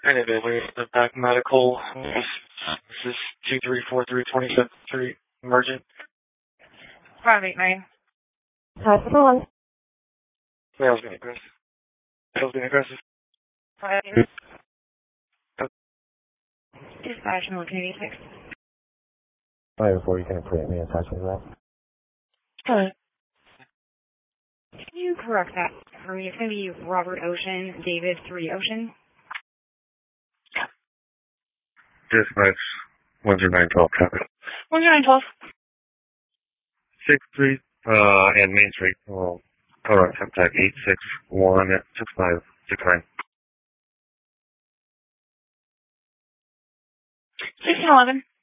Anyway, the back medical. This is 2343 27th Street, emergent. 589. Hospital 1. Male's being aggressive. Male's being aggressive. 589. Dispatch, 186. 504, you can put me attachment to that. Alright. Can you correct that for me? It's going to be Robert Ocean, David 3 Ocean. Dispatch 10912 traffic. 10912. 6th Street and Main Street. Color temp type 861 6569. 1611.